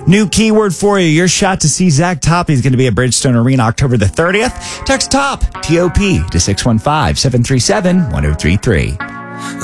New keyword for you. Your shot to see Zach Top. He's going to be at Bridgestone Arena October the 30th. Text TOP, TOP, to 615-737-1033.